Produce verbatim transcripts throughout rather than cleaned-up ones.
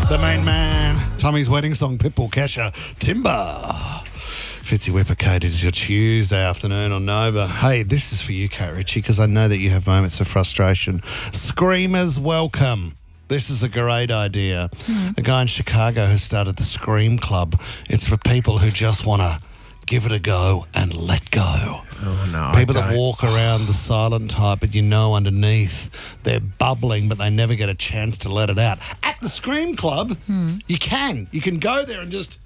The main man, Tommy's wedding song, Pitbull, Kesha, Timber. Fitzy Whipper, Kate, it is your Tuesday afternoon on Nova. Hey, this is for you, Kate Ritchie, because I know that you have moments of frustration. Screamers welcome. This is a great idea. Mm. A guy in Chicago has started the Scream Club. It's for people who just want to give it a go and let go. Oh, no, People that walk around the silent type, but you know underneath they're bubbling, but they never get a chance to let it out. At the Scream Club, hmm. you can. You can go there and just...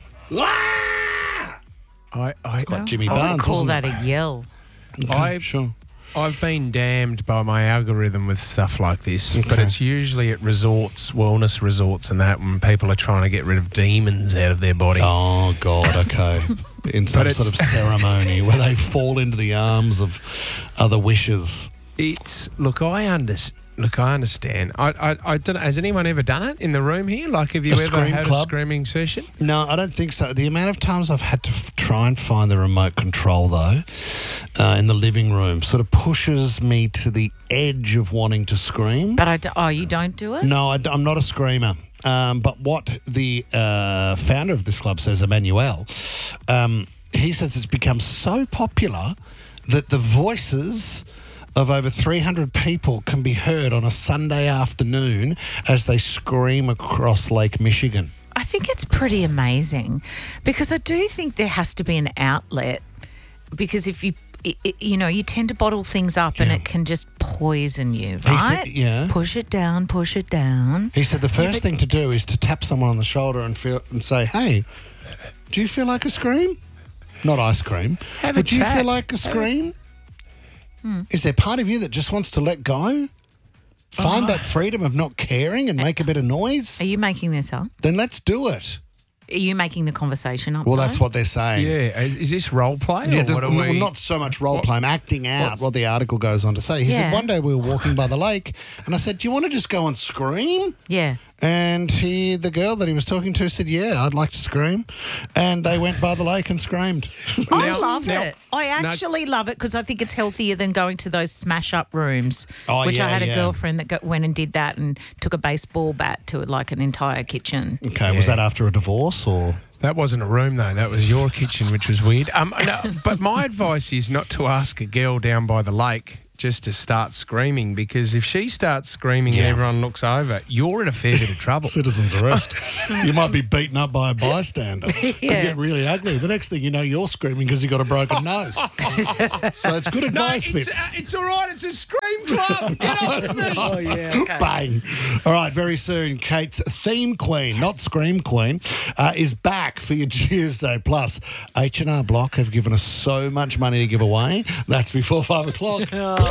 Ah! I, I, it's quite no. Jimmy I Barnes, would call wasn't that it? a yell. Okay, I, sure. I've been damned by my algorithm with stuff like this, Okay. but it's usually at resorts, wellness resorts and that, when people are trying to get rid of demons out of their body. Oh, God, okay. In some But sort of ceremony where they fall into the arms of other wishes. It's, look, I understand. Look, I understand. I, I, I don't know. Has anyone ever done it in the room here? Like, have you A ever scream had club? a screaming session? No, I don't think so. The amount of times I've had to f- try and find the remote control, though, uh, in the living room, sort of pushes me to the edge of wanting to scream. But I do, oh, you don't do it? No, I, am not a screamer. Um, but what the uh, founder of this club says, Emmanuel, um, he says it's become so popular that the voices of over three hundred people can be heard on a Sunday afternoon as they scream across Lake Michigan. I think it's pretty amazing because I do think there has to be an outlet because if you, it, it, you know, you tend to bottle things up and Yeah. it can just poison you, He right? said- yeah. Push it down, push it down. He said the first but- thing to do is to tap someone on the shoulder and feel and say, "Hey, do you feel like a scream?" Not ice cream. Have a but do you chat. feel like a scream? Hmm. Is there part of you that just wants to let go? Find Oh. that freedom of not caring and make a bit of noise? Are you making this up? Then let's do it. Are you making the conversation up? Well, though? that's what they're saying. Yeah. Is, is this role play? Yeah, or the- what are well, we... not so much role play, I'm acting out what's- what the article goes on to say. He Yeah. said, one day we were walking by the lake and I said, do you want to just go and scream? Yeah. And he, the girl that he was talking to said, yeah, I'd like to scream. And they went by the lake and screamed. I Now- love now- it. I actually love it because I think it's healthier than going to those smash-up rooms, Oh, which yeah, I had a yeah. girlfriend that go, went and did that and took a baseball bat to like an entire kitchen. Okay, was Yeah. that after a divorce or? That wasn't a room, though. That was your kitchen, which was weird. Um, no, but my advice is not to ask a girl down by the lake just to start screaming, because if she starts screaming Yeah. and everyone looks over, you're in a fair bit of trouble. Citizen's arrest. You might be beaten up by a bystander. It could Yeah. get really ugly. The next thing you know, you're screaming because you got a broken nose. So it's good No, advice, it's, Fitz. uh, it's all right. It's a scream club. Get off me. Oh, yeah. Okay. Bang. All right, very soon, Kate's theme queen, not scream queen, uh, is back for your Tuesday. Plus, H and R Block have given us so much money to give away. That's before five o'clock.